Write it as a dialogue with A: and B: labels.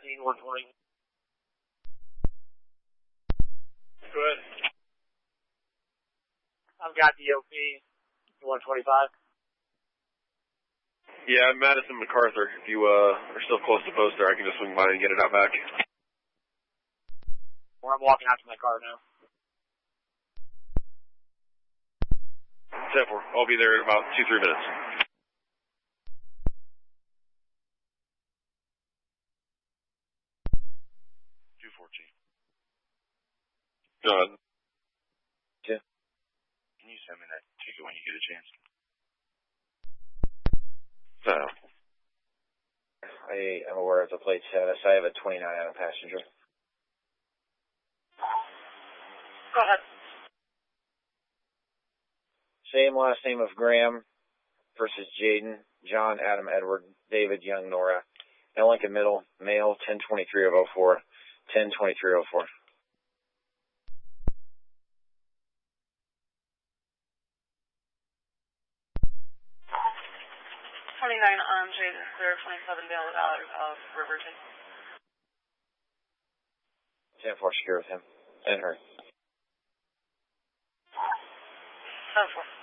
A: 14, 120. Go ahead. I've got the OP 125.
B: Yeah, I'm Madison MacArthur. If you are still close to post there, I can just swing by and get it out back.
A: Or I'm walking out to my car now.
B: 10-4. I'll be there in about 2-3 minutes. John.
C: Yeah.
B: Can you send me that ticket when you get a chance?
C: I am aware of the plate status. I have a 29 on a passenger.
A: Go ahead.
C: Same last name of Graham versus Jaden, John, Adam, Edward, David, Young, Nora. Now Lincoln Middle, male, 1023 of 04, 1023 of 04.
D: 29 on Jaden, clear 27 Dale of Riverton.
C: 10-4 secure with him and her.
D: 10-4.